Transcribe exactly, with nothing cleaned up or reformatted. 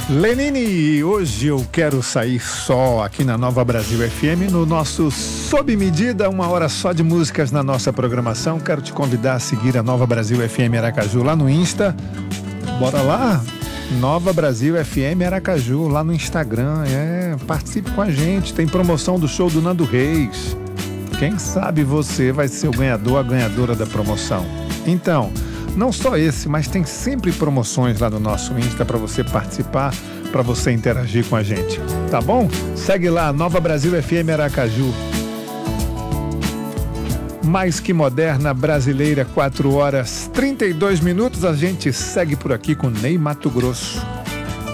Lenine, hoje eu quero sair só aqui na Nova Brasil F M, no nosso Sob Medida, uma hora só de músicas na nossa programação. Quero te convidar a seguir a Nova Brasil F M Aracaju lá no Insta. Bora lá? Nova Brasil F M Aracaju lá no Instagram. É, participe com a gente. Tem promoção do show do Nando Reis. Quem sabe você vai ser o ganhador, a ganhadora da promoção. Então, não só esse, mas tem sempre promoções lá no nosso Insta para você participar, para você interagir com a gente. Tá bom? Segue lá, Nova Brasil F M Aracaju. Mais que moderna, brasileira, quatro horas, trinta e dois minutos. A gente segue por aqui com Ney Matogrosso.